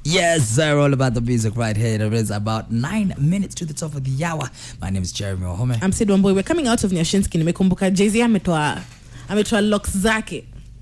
Yes, sir. All about the music right here. It is about 9 minutes to the top of the hour. My name is Jeremy Ohome. I'm Sid Wamboi. We're coming out of Nyashinsky. Nimekumbuka Jay-Z ametoa locks zake.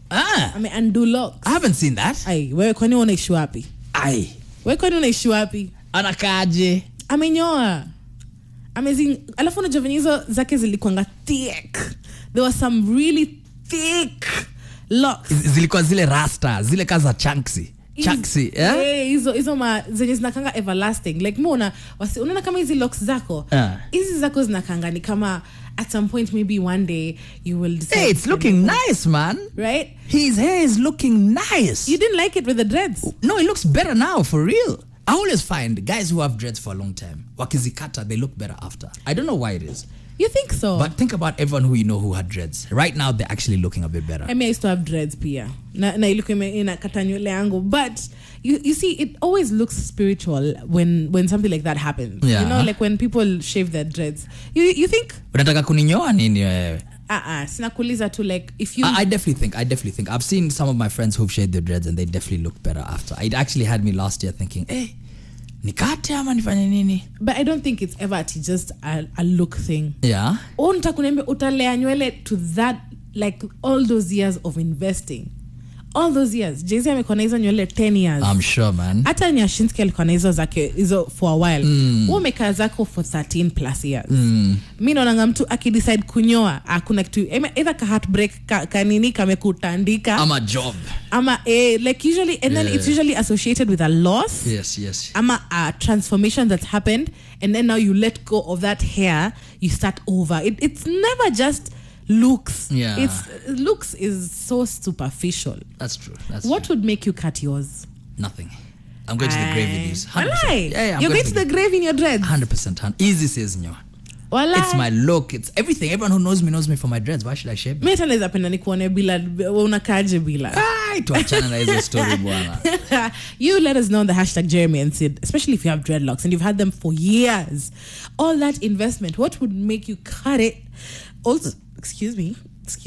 Undo locks. I haven't seen that. Ai, wewe kwani unaishi wapi? Ai. Wewe kwani unaishi wapi? Anakaje. Amenyoa. Amazing. Alafu na Javenizo zake zilikuanga thick. There was some really thick locks. Zilikuwa zile rasta, zile kaza chunksy. Chunksy, yeah? Hizo zenye zinakanga everlasting. Like unaona kama hizi locks zako. Hizi zako zinakanga ni kama at some point maybe one day you will decide. Hey, it's looking nice, man. Right? His hair is looking nice. You didn't like it with the dreads? No, it looks better now, for real. I always find guys who have dreads for a long time, wakizikata, they look better after. I don't know why it is. You think so? But think about everyone who you know who had dreads. Right now, they're actually looking a bit better. I used to have dreads pia. Na iluko inakata nywele yangu. But you see, it always looks spiritual when something like that happens. Yeah. You know, like when people shave their dreads. You think? Unataka kuninyoa nini wewe? Sinakuuliza tu, like if you... I definitely think. I've seen some of my friends who've shaved their dreads and they definitely look better after. It actually had me last year thinking, hey, nikate ama nifanye nini? But I don't think it's ever just a look thing. Yeah. Unataka kuniambia utalea nywele to that, like all those years of investing. All those years. Jay-Z amekuwa na hizo nywele 10 years. I'm sure, man. Hata Nyashinsky alikuwa na hizo for a while. Umekaa zako for 13 plus years. Mimi naona mtu akidecide kunyoa, hakuna kitu either ka heartbreak kanini kamekutandika ama job. Ama like usually and then it's usually associated with a loss. Yes. Ama a transformation that's happened and then now you let go of that hair, you start over. It's never just looks. Yeah. Looks is so superficial. That's true. What would make you cut yours? Nothing. I'm going to the grave with these. 100%. Yeah, you're going to the grave in your dreads? 100%. Easy says nyo. It's my look. It's everything. Everyone who knows me for my dreads. Why should I shave? Mimi naweza penda nikuone bila unakaje bila. Tuachana na hizo story bwana. You let us know on the hashtag Jeremy and Sid, especially if you have dreadlocks and you've had them for years. All that investment, what would make you cut it? Also, excuse me.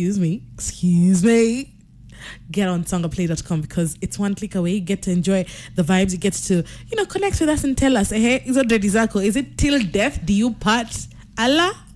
Get on songaplay.com because it's one click away. You get to enjoy the vibes. You get to, connect with us and tell us, hey, is it till death do you part? Allah?